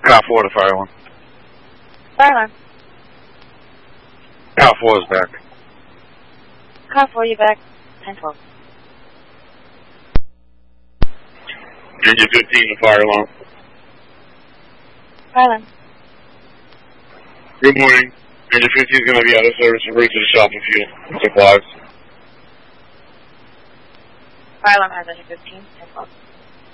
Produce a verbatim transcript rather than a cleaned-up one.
Car four to fire one. Fire alarm. Car four is back. Car four, you back. ten twelve. Engine fifteen to fire alarm. Fire alarm. Good morning. Engine fifteen is going to be out of service and bring to the shop for fuel supplies. Fire alarm has engine fifteen.